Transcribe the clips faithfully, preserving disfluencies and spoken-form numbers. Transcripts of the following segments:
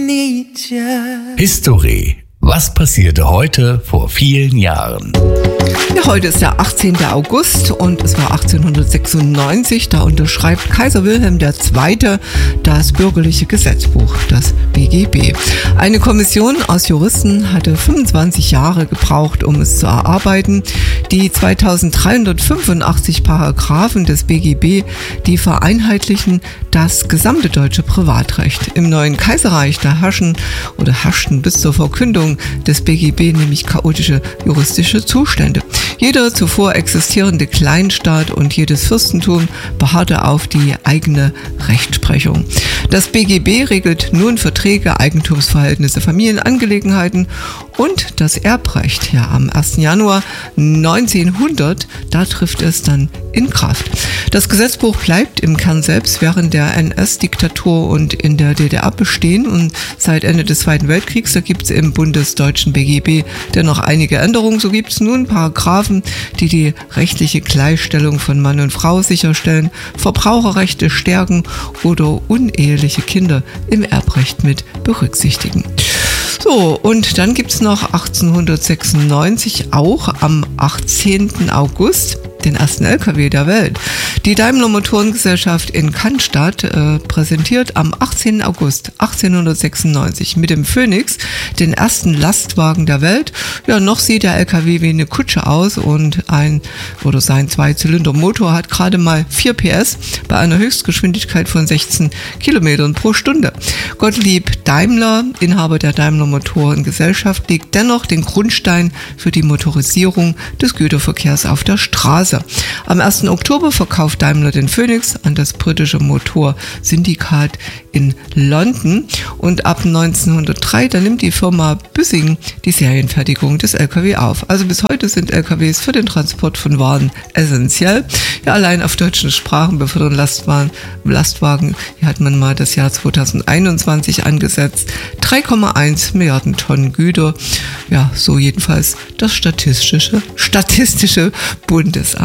need you. History. Was passierte heute vor vielen Jahren? Ja, heute ist der achtzehnten August und es war achtzehnhundertsechsundneunzig. Da unterschreibt Kaiser Wilhelm der Zweite das bürgerliche Gesetzbuch, das B G B. Eine Kommission aus Juristen hatte fünfundzwanzig Jahre gebraucht, um es zu erarbeiten. Die zweitausenddreihundertfünfundachtzig Paragraphen des B G B, die vereinheitlichen das gesamte deutsche Privatrecht. Im neuen Kaiserreich, da herrschen oder herrschten bis zur Verkündung des B G B nämlich chaotische juristische Zustände. Jeder zuvor existierende Kleinstaat und jedes Fürstentum beharrte auf die eigene Rechtsprechung. Das B G B regelt nun Verträge, Eigentumsverhältnisse, Familienangelegenheiten und das Erbrecht. Ja, am ersten Januar neunzehnhundert, da trifft es dann in Kraft. Das Gesetzbuch bleibt im Kern selbst während der N S-Diktatur und in der D D R bestehen und seit Ende des Zweiten Weltkriegs, da gibt es im bundesdeutschen B G B dennoch einige Änderungen. So gibt es nun Paragraphen, die die rechtliche Gleichstellung von Mann und Frau sicherstellen, Verbraucherrechte stärken oder uneheliche Kinder im Erbrecht mit berücksichtigen. So, und dann gibt es noch achtzehnhundertsechsundneunzig, auch am achtzehnten August, den ersten L K W der Welt. Die Daimler Motorengesellschaft in Cannstatt äh, präsentiert am achtzehnten August achtzehnhundertsechsundneunzig mit dem Phoenix den ersten Lastwagen der Welt. Ja, noch sieht der L K W wie eine Kutsche aus und ein oder sein Zwei-Zylinder-Motor hat gerade mal vier P S bei einer Höchstgeschwindigkeit von sechzehn Kilometern pro Stunde. Gottlieb Daimler, Inhaber der Daimler Motorengesellschaft, legt dennoch den Grundstein für die Motorisierung des Güterverkehrs auf der Straße. Am ersten Oktober verkauft Daimler den Phoenix an das britische Motorsyndikat in London und ab neunzehnhundertdrei, da nimmt die Firma Büssing die Serienfertigung des L K W auf. Also bis heute sind L K Ws für den Transport von Waren essentiell. Ja, allein auf deutschen Sprachen befördern Lastwagen, Lastwagen, hier hat man mal das Jahr zweitausendeinundzwanzig angesetzt, drei Komma eins Milliarden Tonnen Güter. Ja, so jedenfalls das statistische, statistische Bundesamt.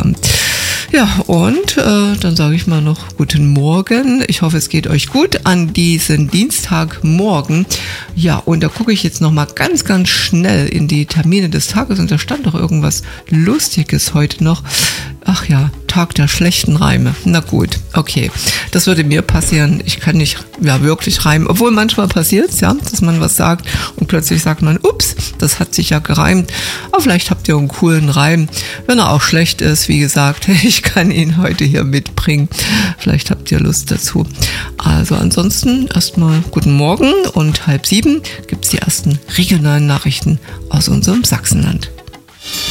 Ja, und äh, dann sage ich mal noch guten Morgen. Ich hoffe, es geht euch gut an diesem Dienstagmorgen. Ja, und da gucke ich jetzt noch mal ganz, ganz schnell in die Termine des Tages und da stand doch irgendwas Lustiges heute noch. Ach ja, Tag der schlechten Reime. Na gut, okay. Das würde mir passieren. Ich kann nicht ja, wirklich reimen. Obwohl manchmal passiert es, ja, dass man was sagt und plötzlich sagt man, ups, das hat sich ja gereimt. Aber vielleicht habt ihr einen coolen Reim. Wenn er auch schlecht ist, wie gesagt, ich kann ihn heute hier mitbringen. Vielleicht habt ihr Lust dazu. Also ansonsten erstmal guten Morgen und halb sieben gibt es die ersten regionalen Nachrichten aus unserem Sachsenland.